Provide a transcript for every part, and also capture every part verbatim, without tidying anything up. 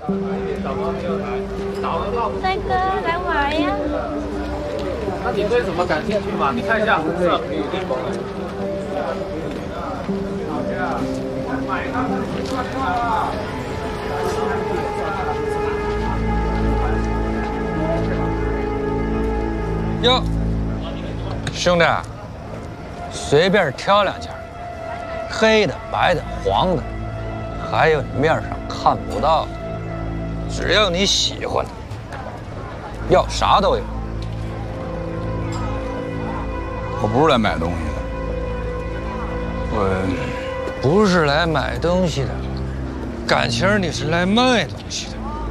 帅哥，来玩呀！ 那你对什么感兴趣嘛？你看一下，这有地方。 哟，兄弟，随便挑两件，黑的、白的、黄的，还有你面上看不到的，只要你喜欢的，要啥都有。 我不是来买东西的，我不是来买东西的，感情你是来卖东西的。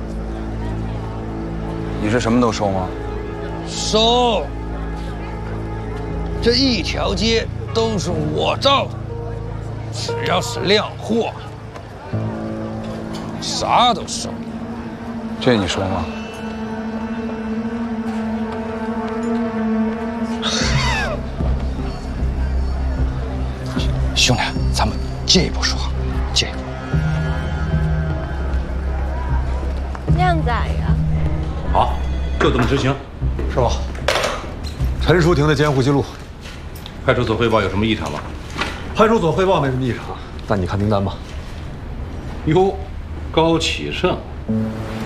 你是什么都收吗？ 收，这一条街都是我造的，只要是亮货，啥都收。 这你说吗？ 兄弟，咱们借一步说，借一步。 靓仔呀！ 好，就这么执行。 是吧？陈淑婷的监护记录， 派出所汇报有什么异常吗？ 派出所汇报没什么异常，但你看名单吧。 哟，高启盛，